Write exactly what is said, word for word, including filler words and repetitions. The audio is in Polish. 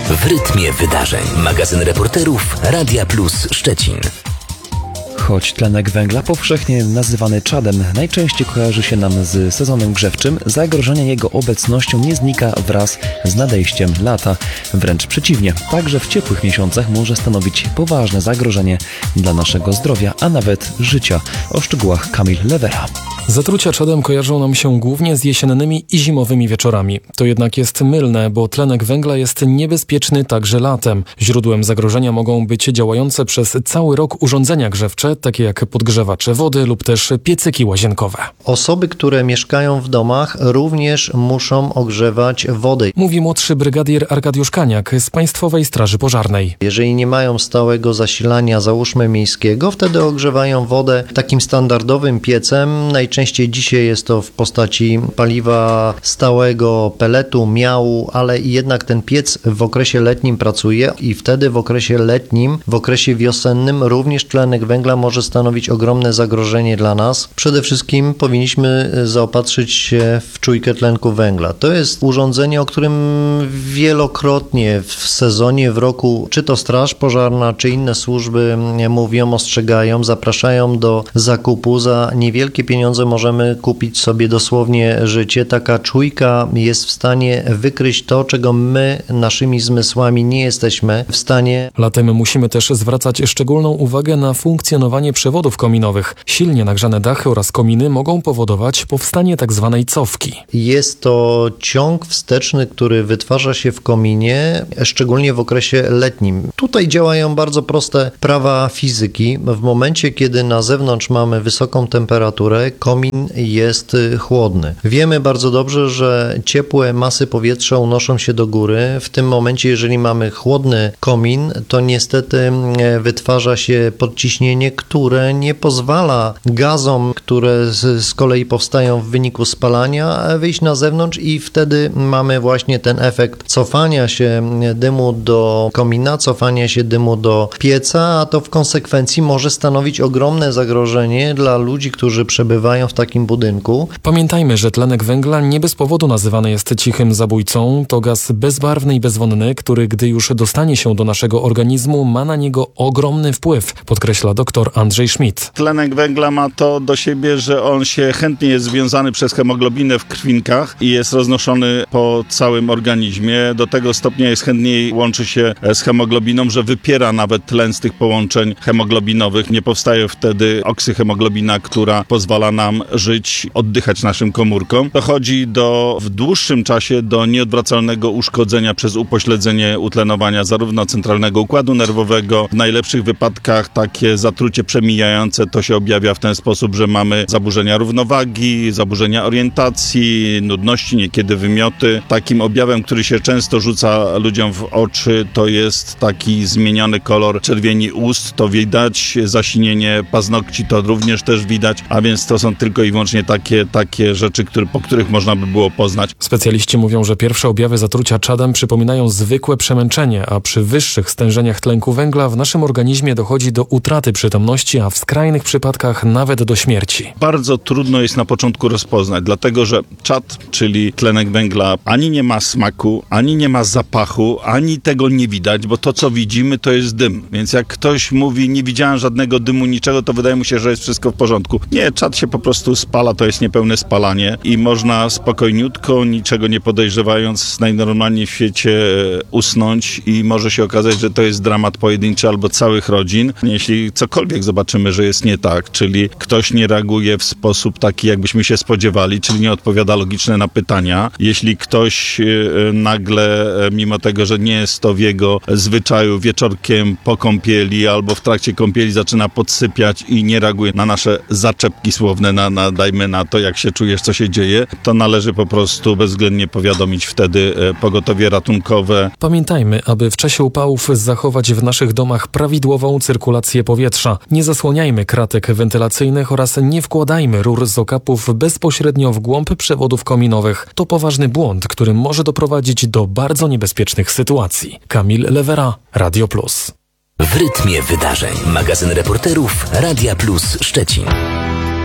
W rytmie wydarzeń. Magazyn reporterów Radia Plus Szczecin. Choć tlenek węgla, powszechnie nazywany czadem, najczęściej kojarzy się nam z sezonem grzewczym, zagrożenie jego obecnością nie znika wraz z nadejściem lata. Wręcz przeciwnie, także w ciepłych miesiącach może stanowić poważne zagrożenie dla naszego zdrowia, a nawet życia. O szczegółach Kamil Lewera. Zatrucia czadem kojarzą nam się głównie z jesiennymi i zimowymi wieczorami. To jednak jest mylne, bo tlenek węgla jest niebezpieczny także latem. Źródłem zagrożenia mogą być działające przez cały rok urządzenia grzewcze, takie jak podgrzewacze wody lub też piecyki łazienkowe. Osoby, które mieszkają w domach, również muszą ogrzewać wodę. Mówi młodszy brygadier Arkadiusz Kaniak z Państwowej Straży Pożarnej. Jeżeli nie mają stałego zasilania, załóżmy miejskiego, wtedy ogrzewają wodę takim standardowym piecem. Najczęściej dzisiaj jest to w postaci paliwa stałego, peletu, miału, ale jednak ten piec w okresie letnim pracuje i wtedy w okresie letnim, w okresie wiosennym również tlenek węgla może stanowić ogromne zagrożenie dla nas. Przede wszystkim powinniśmy zaopatrzyć się w czujkę tlenku węgla. To jest urządzenie, o którym wielokrotnie w sezonie, w roku, czy to Straż Pożarna, czy inne służby mówią, ostrzegają, zapraszają do zakupu. Za niewielkie pieniądze możemy kupić sobie dosłownie życie. Taka czujka jest w stanie wykryć to, czego my naszymi zmysłami nie jesteśmy w stanie. Latem musimy też zwracać szczególną uwagę na funkcjonowanie przewodów kominowych. Silnie nagrzane dachy oraz kominy mogą powodować powstanie tzw. cofki. Jest to ciąg wsteczny, który wytwarza się w kominie, szczególnie w okresie letnim. Tutaj działają bardzo proste prawa fizyki. W momencie, kiedy na zewnątrz mamy wysoką temperaturę, komin jest chłodny. Wiemy bardzo dobrze, że ciepłe masy powietrza unoszą się do góry. W tym momencie, jeżeli mamy chłodny komin, to niestety wytwarza się podciśnienie, które nie pozwala gazom, które z, z kolei powstają w wyniku spalania, wyjść na zewnątrz i wtedy mamy właśnie ten efekt cofania się dymu do komina, cofania się dymu do pieca, a to w konsekwencji może stanowić ogromne zagrożenie dla ludzi, którzy przebywają w takim budynku. Pamiętajmy, że tlenek węgla nie bez powodu nazywany jest cichym zabójcą. To gaz bezbarwny i bezwonny, który gdy już dostanie się do naszego organizmu, ma na niego ogromny wpływ, podkreśla dr Andrzej Schmidt. Tlenek węgla ma to do siebie, że on się chętnie jest związany przez hemoglobinę w krwinkach i jest roznoszony po całym organizmie. Do tego stopnia jest chętniej łączy się z hemoglobiną, że wypiera nawet tlen z tych połączeń hemoglobinowych. Nie powstaje wtedy oksyhemoglobina, która pozwala nam żyć, oddychać naszym komórkom. Dochodzi do, w dłuższym czasie do nieodwracalnego uszkodzenia przez upośledzenie utlenowania zarówno centralnego układu nerwowego. W najlepszych wypadkach takie zatrucie przemijające to się objawia w ten sposób, że mamy zaburzenia równowagi, zaburzenia orientacji, nudności, niekiedy wymioty. Takim objawem, który się często rzuca ludziom w oczy, to jest taki zmieniony kolor czerwieni ust, to widać, zasinienie paznokci to również też widać, a więc to są tylko i wyłącznie takie, takie rzeczy, które, po których można by było poznać. Specjaliści mówią, że pierwsze objawy zatrucia czadem przypominają zwykłe przemęczenie, a przy wyższych stężeniach tlenku węgla w naszym organizmie dochodzi do utraty przytomności, a w skrajnych przypadkach nawet do śmierci. Bardzo trudno jest na początku rozpoznać, dlatego że czad, czyli tlenek węgla, ani nie ma smaku, ani nie ma zapachu, ani tego nie widać, bo to, co widzimy, to jest dym. Więc jak ktoś mówi, nie widziałem żadnego dymu, niczego, to wydaje mu się, że jest wszystko w porządku. Nie, czad się po prostu spala, to jest niepełne spalanie i można spokojniutko, niczego nie podejrzewając, najnormalniej w świecie usnąć i może się okazać, że to jest dramat pojedynczy albo całych rodzin. Jeśli cokolwiek zobaczymy, że jest nie tak, czyli ktoś nie reaguje w sposób taki, jakbyśmy się spodziewali, czyli nie odpowiada logicznie na pytania. Jeśli ktoś nagle, mimo tego, że nie jest to w jego zwyczaju, wieczorkiem po kąpieli albo w trakcie kąpieli zaczyna podsypiać i nie reaguje na nasze zaczepki słowne, na, na dajmy na to, jak się czujesz, co się dzieje, to należy po prostu bezwzględnie powiadomić wtedy pogotowie ratunkowe. Pamiętajmy, aby w czasie upałów zachować w naszych domach prawidłową cyrkulację powietrza. Nie zasłaniajmy kratek wentylacyjnych oraz nie wkładajmy rur z okapów bezpośrednio w głąb przewodów kominowych. To poważny błąd, który może doprowadzić do bardzo niebezpiecznych sytuacji. Kamil Lewera, Radio Plus. W rytmie wydarzeń. Magazyn reporterów Radia Plus Szczecin.